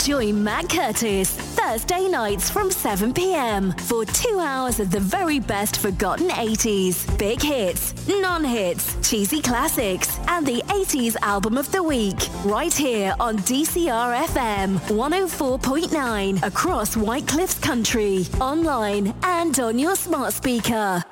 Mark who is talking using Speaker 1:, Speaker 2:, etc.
Speaker 1: Join Matt Curtis Thursday nights from 7 p.m. for 2 hours of the very best forgotten 80s, big hits, non-hits, cheesy classics, and the 80s album of the week. Right here on DCR FM 104.9 across White Cliffs Country, online and on your smart speaker.